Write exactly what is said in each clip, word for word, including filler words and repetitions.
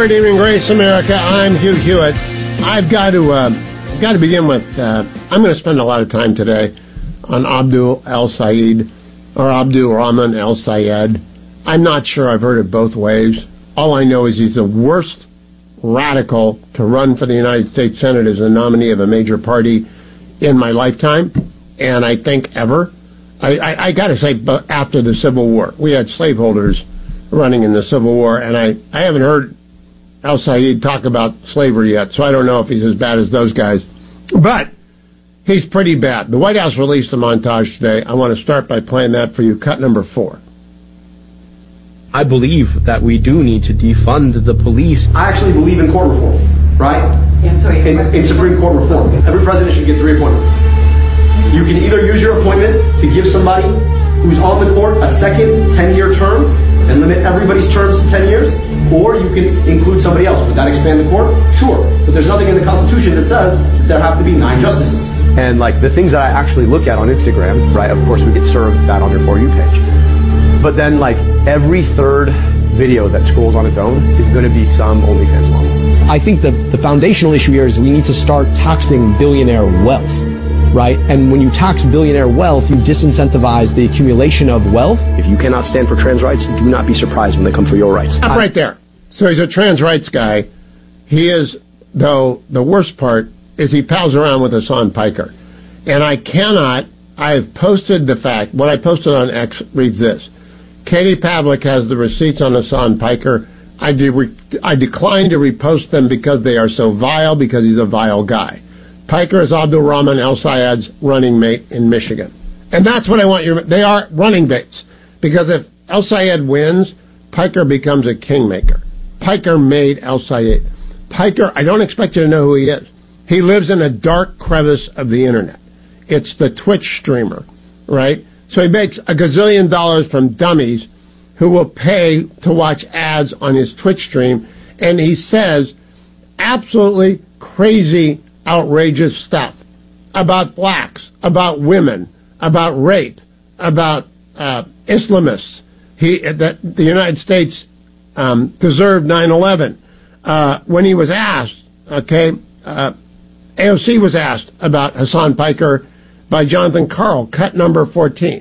Good evening, Grace America. I'm Hugh Hewitt. I've got to, uh, I've got to begin with, uh, I'm going to spend a lot of time today on Abdul El-Sayed, or Abdul Rahman El-Sayed. I'm not sure I've heard it both ways. All I know is he's the worst radical to run for the United States Senate as a nominee of a major party in my lifetime, and I think ever. I, I, I got to say, but after the Civil War, we had slaveholders running in the Civil War, and I, I haven't heard El-Sayed talk about slavery yet, so I don't know if he's as bad as those guys. But he's pretty bad. The White House released a montage today. I want to start by playing that for you. Cut number four. I believe that we do need to defund the police. I actually believe in court reform, right? Yeah, sorry. In, in Supreme Court reform. Every president should get three appointments. You can either use your appointment to give somebody who's on the court a second ten-year term and limit everybody's terms to ten years, or you can include somebody else. Would that expand the court? Sure. But there's nothing in the Constitution that says that there have to be nine justices. And like the things that I actually look at on Instagram, right, of course we get served that on your For You page. But then like every third video that scrolls on its own is going to be some OnlyFans model. I think the, the foundational issue here is we need to start taxing billionaire wealth, right? And when you tax billionaire wealth, you disincentivize the accumulation of wealth. If you cannot stand for trans rights, do not be surprised when they come for your rights. Stop right there. So he's a trans rights guy. He is, though, the worst part is he pals around with Hasan Piker. And I cannot, I've posted the fact, what I posted on X reads this. Katie Pavlik has the receipts on Hasan Piker. I, de- I decline to repost them because they are so vile, because he's a vile guy. Piker is Abdul Rahman El-Sayed's running mate in Michigan. And that's what I want you to, they are running mates. Because if El-Sayed wins, Piker becomes a kingmaker. Piker made El-Sayed. Piker, I don't expect you to know who he is. He lives in a dark crevice of the internet. It's the Twitch streamer, right? So he makes a gazillion dollars from dummies who will pay to watch ads on his Twitch stream. And he says absolutely crazy, outrageous stuff about blacks, about women, about rape, about uh, Islamists. He that the United States um, deserved nine eleven. Uh, when he was asked, okay, uh, A O C was asked about Hasan Piker by Jonathan Karl, cut number fourteen.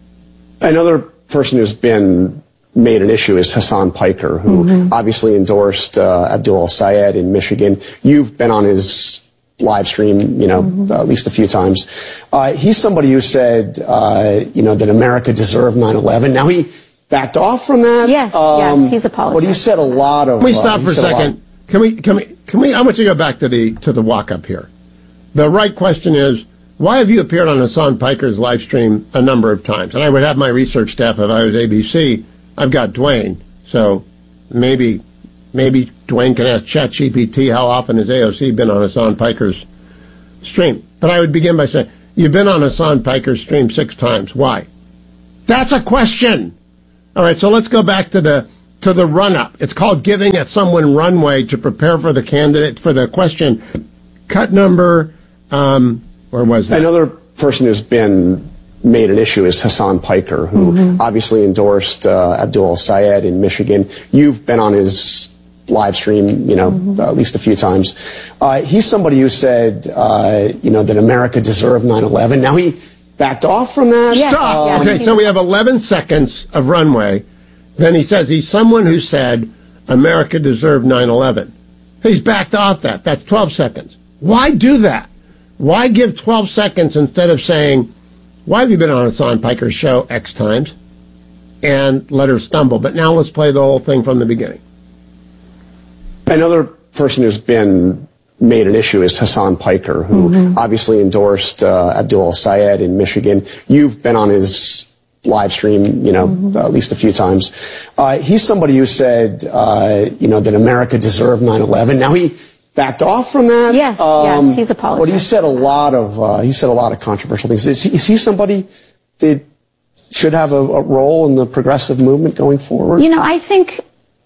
Another person who's been made an issue is Hasan Piker, who mm-hmm. obviously endorsed uh, Abdul El-Sayed in Michigan. You've been on his live stream, you know, mm-hmm. uh, at least a few times. Uh, he's somebody who said, uh, you know, that America deserved nine eleven. Now, he backed off from that. Yes, um, yes, he's apologized. But he said a lot of... Can we stop uh, for a second? Can we, can we, can we, I want you to go back to the, to the walk-up here. The right question is, why have you appeared on Hasan Piker's live stream a number of times? And I would have my research staff if I was A B C. I've got Dwayne, so maybe maybe Dwayne can ask ChatGPT how often has A O C been on Hasan Piker's stream. But I would begin by saying, you've been on Hasan Piker's stream six times. Why? That's a question. All right, so let's go back to the to the run-up. It's called giving at someone runway to prepare for the candidate for the question. Cut number... Um, Where was that? Another person who's been made an issue is Hasan Piker, who mm-hmm. obviously endorsed uh, Abdul El-Sayed in Michigan. You've been on his live stream, you know, mm-hmm. uh, at least a few times. Uh, he's somebody who said, uh, you know, that America deserved nine eleven. Now, he backed off from that. Yes. Stop! Yes. Okay, so we have eleven seconds of runway. Then he says he's someone who said America deserved nine eleven. He's backed off that. That's twelve seconds. Why do that? Why give twelve seconds instead of saying, why have you been on Hasan Piker's show X times? And let her stumble. But now let's play the whole thing from the beginning. Another person who's been made an issue is Hasan Piker, who mm-hmm. obviously endorsed uh, Abdul El-Sayed in Michigan. You've been on his live stream, you know, mm-hmm. uh, at least a few times. Uh, he's somebody who said, uh, you know, that America deserved nine eleven. Now, he backed off from that. Yes, um, yes, he's apologized. But he said a lot of uh, he said a lot of controversial things. Is he, is he somebody that should have a, a role in the progressive movement going forward? You know, I think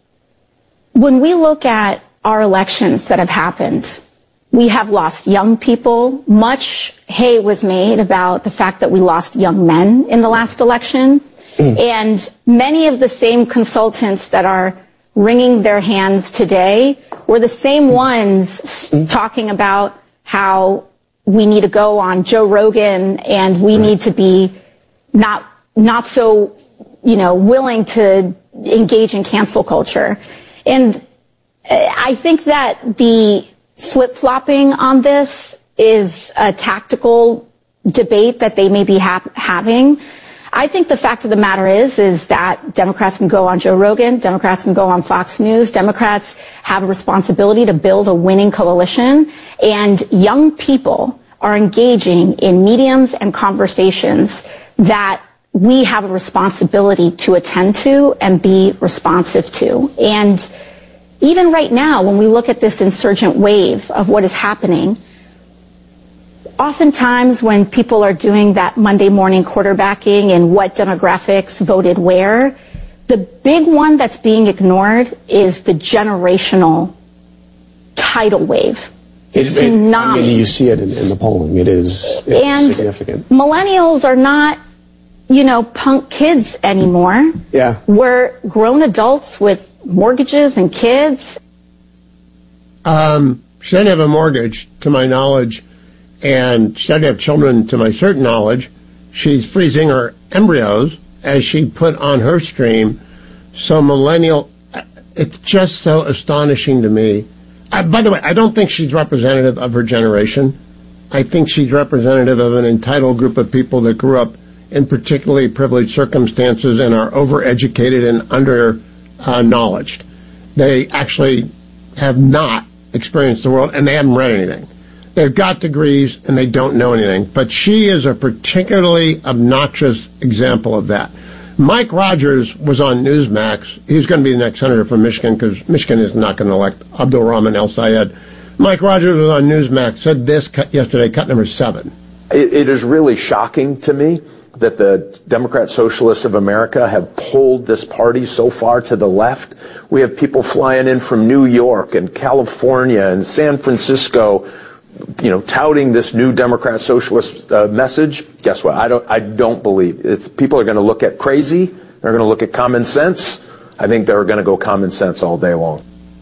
when we look at our elections that have happened, we have lost young people. Much hay was made about the fact that we lost young men in the last election. And many of the same consultants that are wringing their hands today were the same ones talking about how we need to go on Joe Rogan and we need to be not not so, you know, willing to engage in cancel culture. And I think that the flip-flopping on this is a tactical debate that they may be ha- having. I think the fact of the matter is, is that Democrats can go on Joe Rogan, Democrats can go on Fox News, Democrats have a responsibility to build a winning coalition, and young people are engaging in mediums and conversations that we have a responsibility to attend to and be responsive to. And even right now, when we look at this insurgent wave of what is happening, oftentimes when people are doing that Monday morning quarterbacking and what demographics voted where, the big one that's being ignored is the generational tidal wave. It, it, I mean, you see it in, in the polling. It is it's and significant. Millennials are not, you know, punk kids anymore. Yeah. We're grown adults with mortgages and kids. Um, she doesn't have a mortgage, to my knowledge, and she doesn't have children, to my certain knowledge. She's freezing her embryos, as she put on her stream. So millennial, it's just so astonishing to me. I, by the way, I don't think she's representative of her generation. I think she's representative of an entitled group of people that grew up in particularly privileged circumstances and are overeducated and under-knowledged. They actually have not experienced the world, and they haven't read anything. They've got degrees, and they don't know anything. But she is a particularly obnoxious example of that. Mike Rogers was on Newsmax. He's going to be the next senator from Michigan because Michigan is not going to elect Abdul Rahman El-Sayed. Mike Rogers was on Newsmax, said this cut yesterday, cut number seven. It, it is really shocking to me that the Democrat Socialists of America have pulled this party so far to the left. We have people flying in from New York and California and San Francisco, you know, touting this new Democrat Socialist uh, message. Guess what? I don't. I don't believe it's. People are going to look at crazy. They're going to look at common sense. I think they're going to go common sense all day long.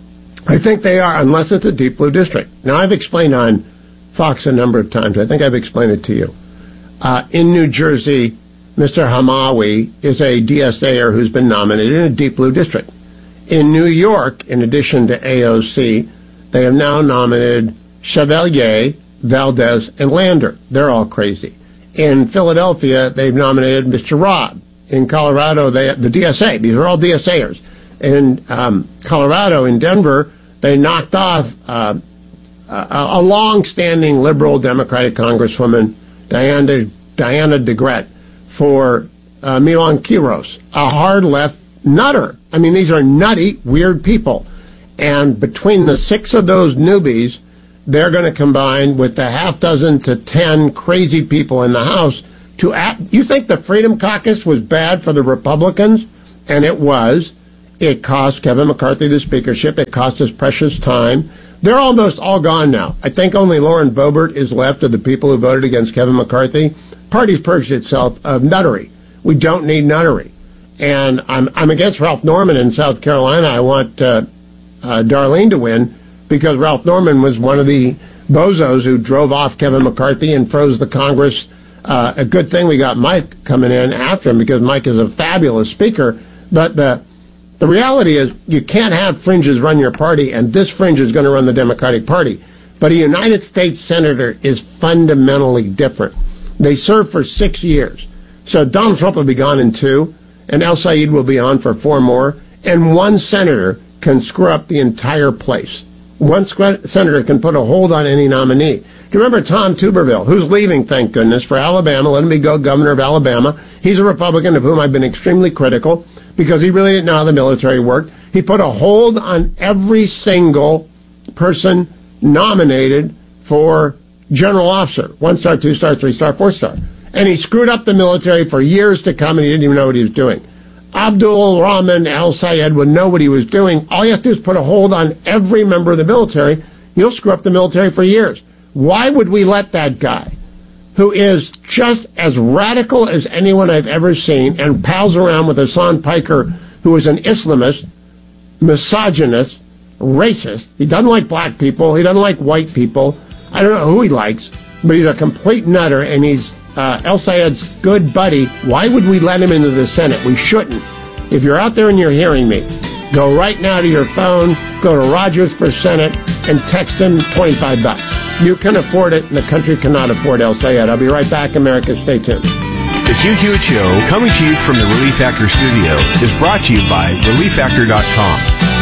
I think they are, unless it's a deep blue district. Now, I've explained on Fox a number of times. I think I've explained it to you. Uh, in New Jersey, Mister Hamawi is a D S A-er who's been nominated in a deep blue district. In New York, in addition to A O C, they have now nominated Chevalier, Valdez, and Lander. They're all crazy. In Philadelphia, they've nominated Mister Robb. In Colorado, they the D S A. These are all D S A-ers. In um, Colorado, in Denver, they knocked off uh, a, a long-standing liberal Democratic Congresswoman, Diana, Diana DeGret, for uh, Milan Quiros, a hard-left nutter. I mean, these are nutty, weird people. And between the six of those newbies, they're going to combine with the half dozen to ten crazy people in the House to act. You think the Freedom Caucus was bad for the Republicans? And it was. It cost Kevin McCarthy the speakership. It cost us precious time. They're almost all gone now. I think only Lauren Boebert is left of the people who voted against Kevin McCarthy. Party's purged itself of nuttery. We don't need nuttery. And I'm, I'm against Ralph Norman in South Carolina. I want uh, uh, Darlene to win, because Ralph Norman was one of the bozos who drove off Kevin McCarthy and froze the Congress. Uh, a good thing we got Mike coming in after him, because Mike is a fabulous speaker. But the the reality is you can't have fringes run your party, and this fringe is going to run the Democratic Party. But a United States senator is fundamentally different. They serve for six years. So Donald Trump will be gone in two, and El-Sayed will be on for four more, and one senator can screw up the entire place. One senator can put a hold on any nominee. Do you remember Tom Tuberville, who's leaving, thank goodness, for Alabama? Let him be go governor of Alabama. He's a Republican of whom I've been extremely critical because he really didn't know how the military worked. He put a hold on every single person nominated for general officer, one star, two star, three star, four star. And he screwed up the military for years to come, and he didn't even know what he was doing. Abdul Rahman El-Sayed would know what he was doing. All you have to do is put a hold on every member of the military. You'll screw up the military for years. Why would we let that guy, who is just as radical as anyone I've ever seen and pals around with Hassan Piker, who is an Islamist, misogynist, racist. He doesn't like black people. He doesn't like white people. I don't know who he likes, but he's a complete nutter, and he's uh, El Sayed's good buddy. Why would we let him into the Senate? We shouldn't. If you're out there and you're hearing me, go right now to your phone, go to Rogers for Senate, and text him twenty-five bucks. You can afford it, and the country cannot afford El Sayed. I'll be right back, America. Stay tuned. The Hugh Hewitt Show, coming to you from the Relief Factor studio, is brought to you by relief factor dot com.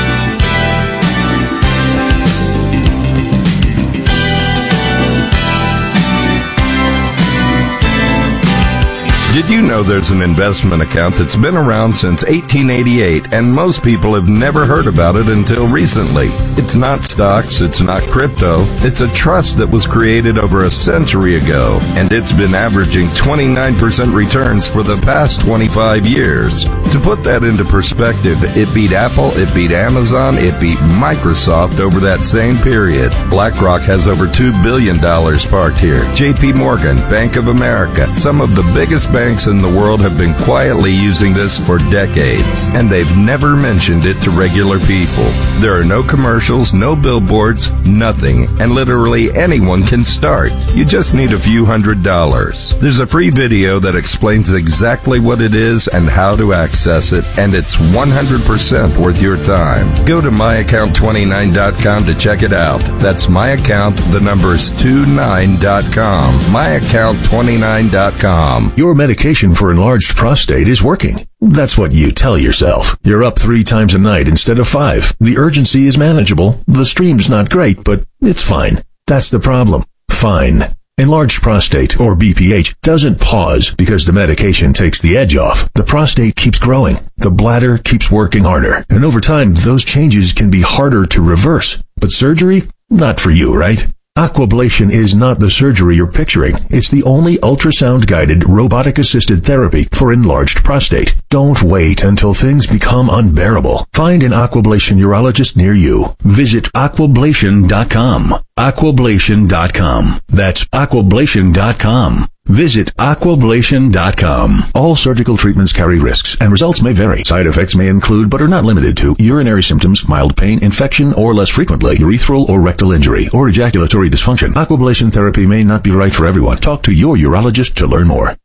Did you know there's an investment account that's been around since eighteen eighty-eight, and most people have never heard about it until recently? It's not stocks, it's not crypto, it's a trust that was created over a century ago, and it's been averaging twenty-nine percent returns for the past twenty-five years. To put that into perspective, it beat Apple, it beat Amazon, it beat Microsoft over that same period. BlackRock has over two billion dollars parked here. J P Morgan, Bank of America, some of the biggest banks in the world have been quietly using this for decades, and they've never mentioned it to regular people. There are no commercials, no billboards, nothing, and literally anyone can start. You just need a few hundred dollars. There's a free video that explains exactly what it is and how to access it, and it's one hundred percent worth your time. Go to my account twenty-nine dot com to check it out. That's my account, the number's twenty-nine dot com. my account twenty-nine dot com. Your medication for enlarged prostate is working. That's what you tell yourself. You're up three times a night instead of five. The urgency is manageable. The stream's not great, but it's fine. That's the problem. Fine. Enlarged prostate, or B P H, doesn't pause because the medication takes the edge off. The prostate keeps growing. The bladder keeps working harder. And over time, those changes can be harder to reverse. But surgery? Not for you, right? Aquablation is not the surgery you're picturing. It's the only ultrasound-guided, robotic-assisted therapy for enlarged prostate. Don't wait until things become unbearable. Find an Aquablation urologist near you. Visit aquablation dot com. aquablation dot com. That's aquablation dot com. Visit aquablation dot com. All surgical treatments carry risks, and results may vary. Side effects may include, but are not limited to, urinary symptoms, mild pain, infection, or less frequently, urethral or rectal injury, or ejaculatory dysfunction. Aquablation therapy may not be right for everyone. Talk to your urologist to learn more.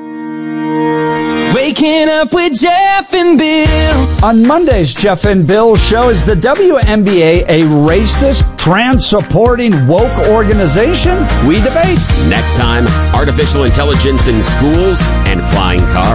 Waking up with Jeff and Bill. On Monday's Jeff and Bill show, is the W N B A a racist, trans-supporting, woke organization? We debate. Next time, artificial intelligence in schools and flying cars.